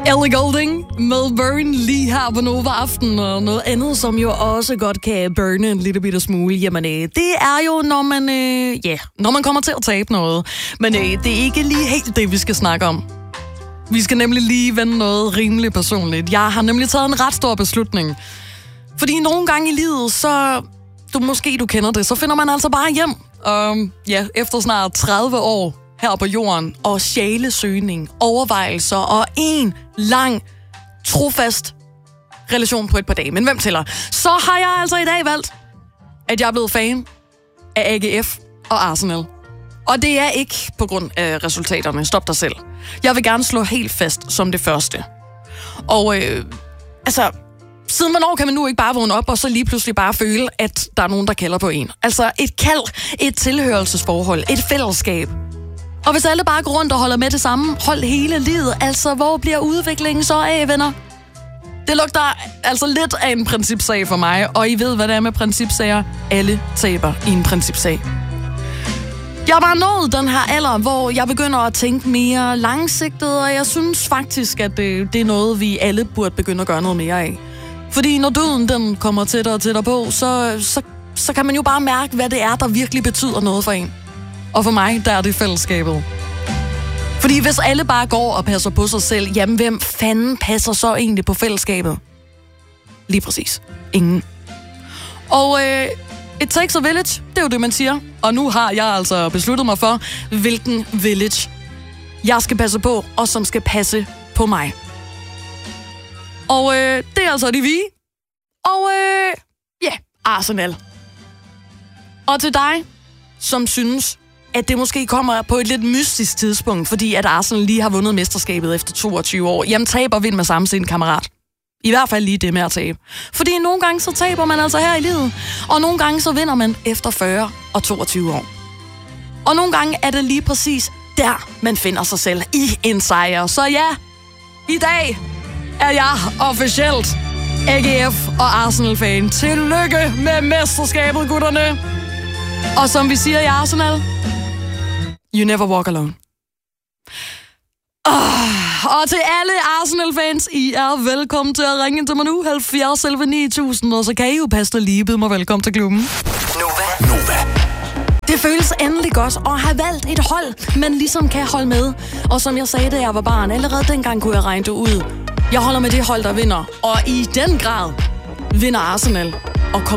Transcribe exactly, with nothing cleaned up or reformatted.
Ellie Goulding med Burn lige her på Nova Aften, og noget andet, som jo også godt kan burne en lille bitte smule. Jamen, øh, det er jo, når man, øh, yeah, når man kommer til at tabe noget. Men øh, det er ikke lige helt det, vi skal snakke om. Vi skal nemlig lige vende noget rimelig personligt. Jeg har nemlig taget en ret stor beslutning. Fordi nogle gange i livet, så du måske du kender det, så finder man altså bare hjem. Og ja, efter snart tredive år her på jorden, og sjælesøgning, overvejelser og en lang, trofast relation på et par dage. Men hvem tæller? Så har jeg altså i dag valgt, at jeg er blevet fan af A G F og Arsenal. Og det er ikke på grund af resultaterne. Stop dig selv. Jeg vil gerne slå helt fast som det første. Og øh, altså, siden hvornår kan man nu ikke bare vågne op, og så lige pludselig bare føle, at der er nogen, der kalder på en? Altså et kald, et tilhørelsesforhold, et fællesskab. Og hvis alle bare går rundt og holder med det samme hold hele livet, altså hvor bliver udviklingen så af, venner? Det lugter altså lidt af en principsag for mig, og I ved, hvad det er med principsager. Alle taber i en principsag. Jeg er bare nået den her alder, hvor jeg begynder at tænke mere langsigtet, og jeg synes faktisk, at det, det er noget, vi alle burde begynde at gøre noget mere af. Fordi når døden den kommer tættere og tættere på, så, så, så kan man jo bare mærke, hvad det er, der virkelig betyder noget for en. Og for mig, der er det fællesskabet. Fordi hvis alle bare går og passer på sig selv, jamen hvem fanden passer så egentlig på fællesskabet? Lige præcis. Ingen. Og øh, it takes a village, det er jo det, man siger. Og nu har jeg altså besluttet mig for, hvilken village jeg skal passe på, og som skal passe på mig. Og øh, det er altså de vi. Og øh, ja, yeah, Arsenal. Og til dig, som synes, at det måske kommer på et lidt mystisk tidspunkt, fordi at Arsenal lige har vundet mesterskabet efter toogtyve år. Jamen taber vind med samme sin kammerat. I hvert fald lige det med at tabe. Fordi nogle gange så taber man altså her i livet, og nogle gange så vinder man efter fyrre og toogtyve år. Og nogle gange er det lige præcis der, man finder sig selv i en sejr. Så ja, i dag er jeg officielt A G F og Arsenal-fan. Tillykke med mesterskabet, gutterne! Og som vi siger i Arsenal, you never walk alone. Oh, og til alle Arsenal-fans, I er velkommen til at ringe til mig nu, halvfjerds elleve ni tusind, og så kan I jo passe dig lige byde mig velkommen til klubben. Nova. Nova. Det føles endelig godt at have valgt et hold, man ligesom kan holde med. Og som jeg sagde, da jeg var barn, allerede dengang kunne jeg regne det ud. Jeg holder med det hold, der vinder, og i den grad vinder Arsenal og kommer